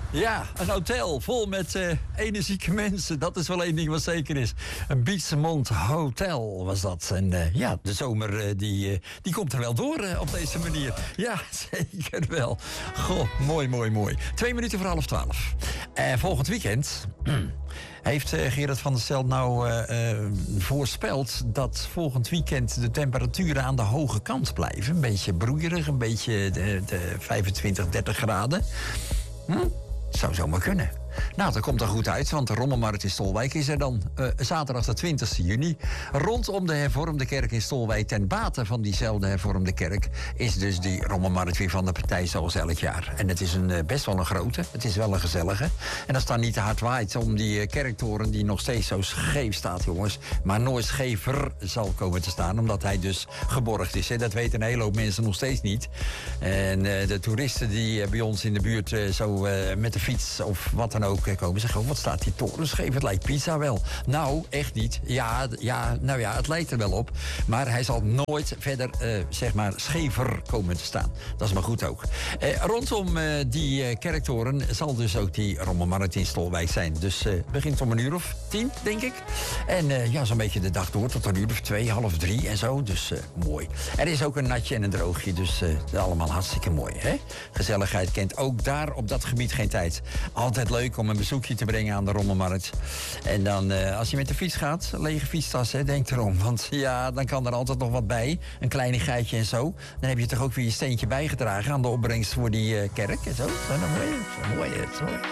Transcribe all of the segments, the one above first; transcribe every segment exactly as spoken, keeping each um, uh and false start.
Ja, een hotel vol met uh, energieke mensen. Dat is wel één ding wat zeker is. Een Beachmont Hotel was dat. En uh, ja, de zomer uh, die, uh, die komt er wel door uh, op deze manier. Ja, zeker wel. Goh, mooi, mooi, mooi. Twee minuten voor half twaalf. Uh, volgend weekend heeft uh, Gerard van der Stel nou uh, uh, voorspeld dat volgend weekend de temperaturen aan de hoge kant blijven. Een beetje broeierig, een beetje de, de vijfentwintig, dertig graden. Hm? Zou zomaar kunnen. Nou, dat komt er goed uit, want de Rommelmarkt in Stolwijk is er dan uh, zaterdag de twintigste juni. Rondom de hervormde kerk in Stolwijk, ten bate van diezelfde hervormde kerk, is dus die Rommelmarkt weer van de partij zoals elk jaar. En het is een, uh, best wel een grote, het is wel een gezellige. En als het dan niet te hard waait om die uh, kerktoren die nog steeds zo scheef staat, jongens, maar nooit schever zal komen te staan, omdat hij dus geborgd is. Hè. Dat weten een hele hoop mensen nog steeds niet. En uh, de toeristen die uh, bij ons in de buurt uh, zo uh, met de fiets of wat dan ook komen zeggen, oh, wat staat die toren scheef? Het lijkt Pisa wel. Nou, echt niet. Ja, ja, nou ja, het lijkt er wel op. Maar hij zal nooit verder, uh, zeg maar, schever komen te staan. Dat is maar goed ook. Uh, rondom uh, die uh, kerktoren zal dus ook die Rommelmarkt in Stolwijk zijn. Dus uh, het begint om een uur of tien, denk ik. En uh, ja, zo'n beetje de dag door tot een uur of twee, half drie en zo. Dus uh, mooi. Er is ook een natje en een droogje, dus uh, allemaal hartstikke mooi, hè? Gezelligheid kent ook daar op dat gebied geen tijd. Altijd leuk om een bezoekje te brengen aan de Rommelmarkt. En dan, uh, als je met de fiets gaat, lege fietstas, hè, denk erom. Want ja, dan kan er altijd nog wat bij. Een kleinigheidje en zo. Dan heb je toch ook weer je steentje bijgedragen aan de opbrengst voor die uh, kerk en zo. Zo, dan mooi, zo mooi, zo mooi.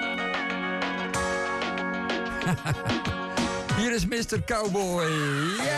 Hier is mister Cowboy. Ja!